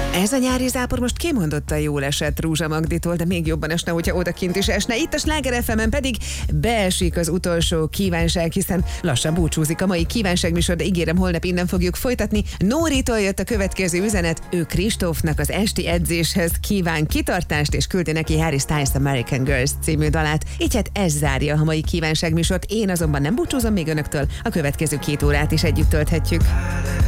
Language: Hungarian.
Ez a nyári zápor most kimondottan jól esett Rúzsa Magditól, de még jobban esne, hogyha odakint is esne. Itt a Sláger FM-en pedig beesik az utolsó kívánság, hiszen lassan búcsúzik a mai kívánságműsor, de ígérem, holnap innen fogjuk folytatni. Nóritól jött a következő üzenet, ő Kristófnak az esti edzéshez kíván kitartást, és küldi neki Harry Styles American Girls című dalát. Így hát ez zárja a mai kívánságműsort. Én azonban nem búcsúzom még önöktől, a következő 2 órát is együtt tölthetjük.